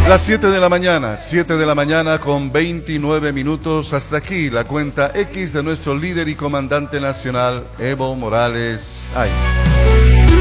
Las 7 de la mañana, 7 de la mañana con 29 minutos. Hasta aquí la cuenta X de nuestro líder y comandante nacional, Evo Morales. Ay.